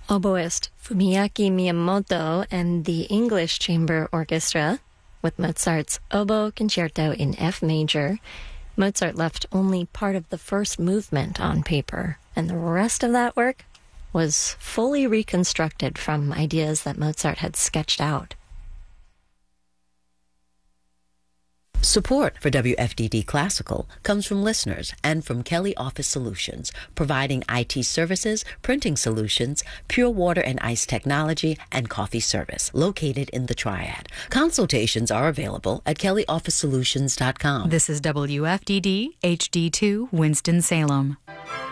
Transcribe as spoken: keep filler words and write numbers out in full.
Oboist Fumiyaki Miyamoto and the English Chamber Orchestra with Mozart's Oboe Concerto in F major. Mozart left only part of the first movement on paper, and the rest of that work was fully reconstructed from ideas that Mozart had sketched out. Support for W F D D Classical comes from listeners and from Kelly Office Solutions, providing I T services, printing solutions, pure water and ice technology, and coffee service, located in the Triad. Consultations are available at kelly office solutions dot com. This is W F D D H D two Winston-Salem.